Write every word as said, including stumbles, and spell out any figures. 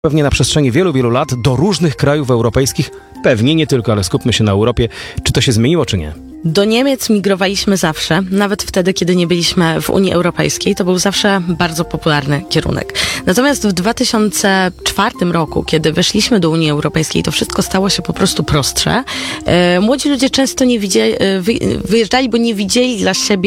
Pewnie na przestrzeni wielu, wielu lat do różnych krajów europejskich, pewnie nie tylko, ale skupmy się na Europie. Czy to się zmieniło, czy nie? Do Niemiec migrowaliśmy zawsze, nawet wtedy, kiedy nie byliśmy w Unii Europejskiej. To był zawsze bardzo popularny kierunek. Natomiast w dwa tysiące czwartym roku, kiedy weszliśmy do Unii Europejskiej, to wszystko stało się po prostu prostsze. E, młodzi ludzie często nie widzieli, wy, wyjeżdżali, bo nie widzieli dla siebie